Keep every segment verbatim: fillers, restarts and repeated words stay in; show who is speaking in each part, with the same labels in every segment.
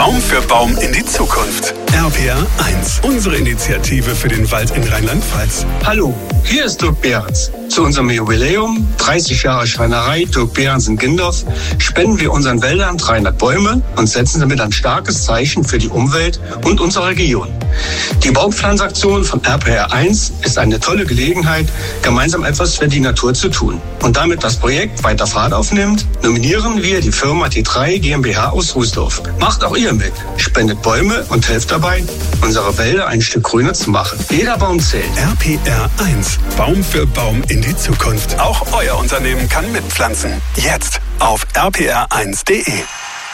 Speaker 1: Baum für Baum in die Zukunft. R P R eins, unsere Initiative für den Wald in Rheinland-Pfalz.
Speaker 2: Hallo, hier ist Dirk Behrens. Zu unserem Jubiläum, dreißig Jahre Schreinerei Dirk Behrens in Gindorf, spenden wir unseren Wäldern dreihundert Bäume und setzen damit ein starkes Zeichen für die Umwelt und unsere Region. Die Baumpflanzaktion von R P R eins ist eine tolle Gelegenheit, gemeinsam etwas für die Natur zu tun. Und damit das Projekt weiter Fahrt aufnimmt, nominieren wir die Firma T drei GmbH aus Rußdorf. Macht auch ihr mit, spendet Bäume und helft dabei, unsere Wälder ein Stück grüner zu machen. Jeder Baum zählt.
Speaker 1: R P R eins, Baum für Baum in die Zukunft. Auch euer Unternehmen kann mitpflanzen. Jetzt auf r p r eins punkt d e.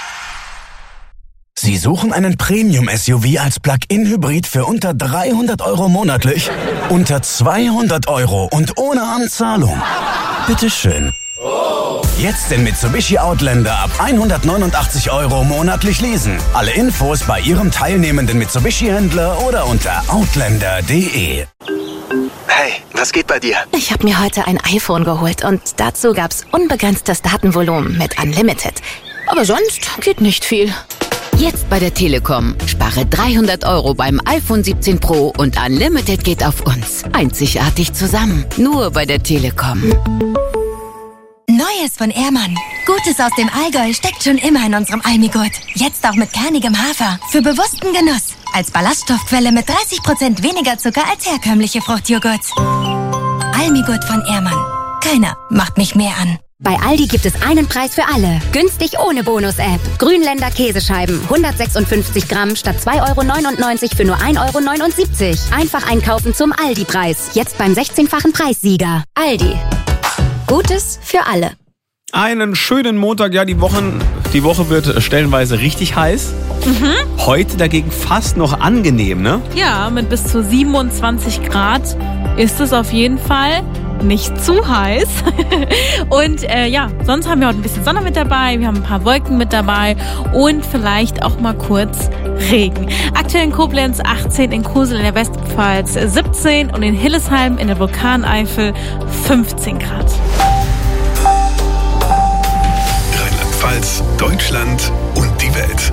Speaker 3: Sie suchen einen Premium-S U V als Plug-in-Hybrid für unter dreihundert Euro monatlich? Unter zweihundert Euro und ohne Anzahlung? Bitteschön. Jetzt den Mitsubishi Outlander ab hundertneunundachtzig Euro monatlich leasen. Alle Infos bei Ihrem teilnehmenden Mitsubishi-Händler oder unter outlander punkt d e.
Speaker 4: Hey, was geht bei dir?
Speaker 5: Ich habe mir heute ein iPhone geholt und dazu gab's unbegrenztes Datenvolumen mit Unlimited. Aber sonst geht nicht viel.
Speaker 6: Jetzt bei der Telekom. Spare dreihundert Euro beim iPhone siebzehn Pro und Unlimited geht auf uns. Einzigartig zusammen. Nur bei der Telekom.
Speaker 7: Neues von Ehrmann. Gutes aus dem Allgäu steckt schon immer in unserem Almigurt. Jetzt auch mit kernigem Hafer. Für bewussten Genuss. Als Ballaststoffquelle mit dreißig Prozent weniger Zucker als herkömmliche Fruchtjoghurts. Almigurt von Ehrmann. Keiner macht mich mehr an.
Speaker 8: Bei Aldi gibt es einen Preis für alle. Günstig ohne Bonus-App. Grünländer Käsescheiben. hundertsechsundfünfzig Gramm statt zwei Euro neunundneunzig für nur ein Euro neunundsiebzig. Einfach einkaufen zum Aldi-Preis. Jetzt beim sechzehnfachen Preissieger. Aldi. Gutes für alle.
Speaker 9: Einen schönen Montag. Ja, die, Wochen, die Woche wird stellenweise richtig heiß.
Speaker 10: Mhm.
Speaker 9: Heute dagegen fast noch angenehm, ne?
Speaker 10: Ja, mit bis zu siebenundzwanzig Grad ist es auf jeden Fall nicht zu heiß. Und äh, ja, sonst haben wir heute ein bisschen Sonne mit dabei, wir haben ein paar Wolken mit dabei und vielleicht auch mal kurz Regen. Aktuell in Koblenz achtzehn, in Kusel in der Westpfalz siebzehn und in Hillesheim in der Vulkaneifel fünfzehn Grad.
Speaker 1: Rheinland-Pfalz, Deutschland und die Welt.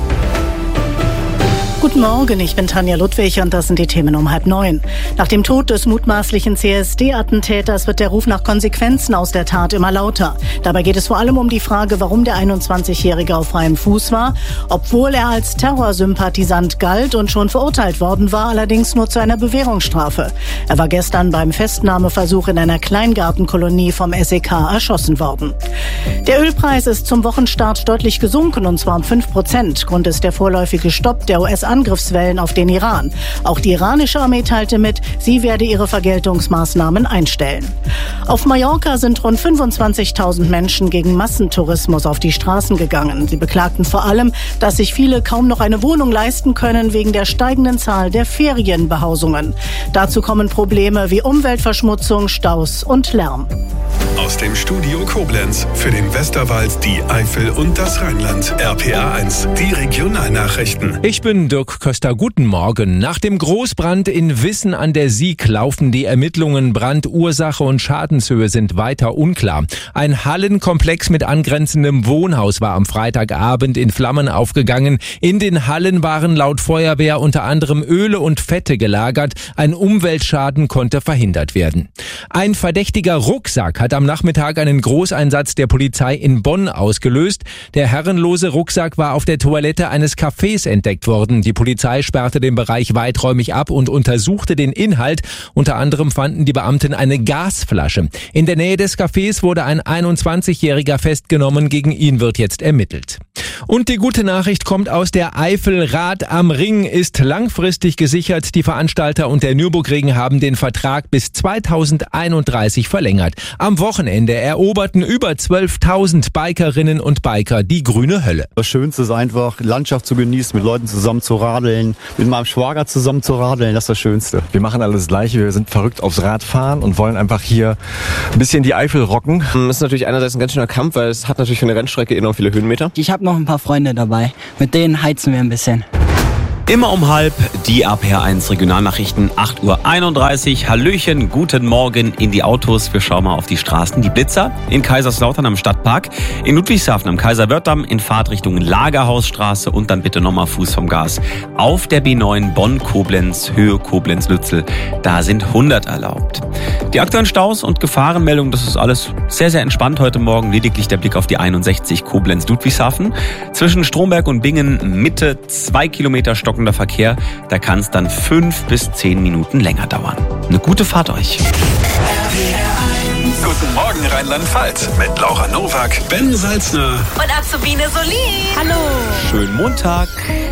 Speaker 11: Guten Morgen, ich bin Tanja Ludwig und das sind die Themen um halb neun. Nach dem Tod des mutmaßlichen C S D-Attentäters wird der Ruf nach Konsequenzen aus der Tat immer lauter. Dabei geht es vor allem um die Frage, warum der einundzwanzigjährige auf freiem Fuß war, obwohl er als Terrorsympathisant galt und schon verurteilt worden war, allerdings nur zu einer Bewährungsstrafe. Er war gestern beim Festnahmeversuch in einer Kleingartenkolonie vom S E K erschossen worden. Der Ölpreis ist zum Wochenstart deutlich gesunken, und zwar um fünf Prozent. Grund ist der vorläufige Stopp der U S Angriffswellen auf den Iran. Auch die iranische Armee teilte mit, sie werde ihre Vergeltungsmaßnahmen einstellen. Auf Mallorca sind rund fünfundzwanzigtausend Menschen gegen Massentourismus auf die Straßen gegangen. Sie beklagten vor allem, dass sich viele kaum noch eine Wohnung leisten können wegen der steigenden Zahl der Ferienbehausungen. Dazu kommen Probleme wie Umweltverschmutzung, Staus und Lärm.
Speaker 1: Aus dem Studio Koblenz für den Westerwald, die Eifel und das Rheinland. R P R eins, die Regionalnachrichten.
Speaker 12: Ich bin Dirk Köster. Guten Morgen. Nach dem Großbrand in Wissen an der Sieg laufen die Ermittlungen. Brandursache und Schadenshöhe sind weiter unklar. Ein Hallenkomplex mit angrenzendem Wohnhaus war am Freitagabend in Flammen aufgegangen. In den Hallen waren laut Feuerwehr unter anderem Öle und Fette gelagert. Ein Umweltschaden konnte verhindert werden. Ein verdächtiger Rucksack hat am Nachmittag einen Großeinsatz der Polizei in Bonn ausgelöst. Der herrenlose Rucksack war auf der Toilette eines Cafés entdeckt worden. Die Polizei sperrte den Bereich weiträumig ab und untersuchte den Inhalt. Unter anderem fanden die Beamten eine Gasflasche. In der Nähe des Cafés wurde ein einundzwanzigjähriger festgenommen. Gegen ihn wird jetzt ermittelt. Und die gute Nachricht kommt aus der Eifel. Rad am Ring ist langfristig gesichert. Die Veranstalter und der Nürburgring haben den Vertrag bis zweitausendeinunddreißig verlängert. Am Wochenende eroberten über zwölftausend Bikerinnen und Biker die grüne Hölle.
Speaker 13: Das Schönste ist einfach, Landschaft zu genießen, mit Leuten zusammen zu radeln, mit meinem Schwager zusammen zu radeln, das ist das Schönste.
Speaker 14: Wir machen alles das Gleiche, wir sind verrückt aufs Radfahren und wollen einfach hier ein bisschen die Eifel rocken.
Speaker 15: Das ist natürlich einerseits ein ganz schöner Kampf, weil es hat natürlich für eine Rennstrecke enorm viele Höhenmeter.
Speaker 16: Ich habe noch ein paar Freunde dabei, mit denen heizen wir ein bisschen.
Speaker 9: Immer um halb die R P R eins Regionalnachrichten, acht Uhr einunddreißig. Hallöchen, guten Morgen in die Autos. Wir schauen mal auf die Straßen. Die Blitzer in Kaiserslautern am Stadtpark, in Ludwigshafen am Kaiserwörthdamm, in Fahrtrichtung Lagerhausstraße und dann bitte nochmal Fuß vom Gas. Auf der B neun Bonn-Koblenz, Höhe Koblenz-Lützel, da sind hundert erlaubt. Die aktuellen Staus und Gefahrenmeldungen, das ist alles sehr, sehr entspannt heute Morgen. Lediglich der Blick auf die einundsechzig Koblenz-Ludwigshafen. Zwischen Stromberg und Bingen Mitte zwei Kilometer Stock der Verkehr, da kann es dann fünf bis zehn Minuten länger dauern. Eine gute Fahrt euch.
Speaker 1: Guten Morgen Rheinland-Pfalz mit Laura Nowak, Ben Salzner
Speaker 5: Und Azubine Solin.
Speaker 10: Hallo.
Speaker 9: Schönen Montag.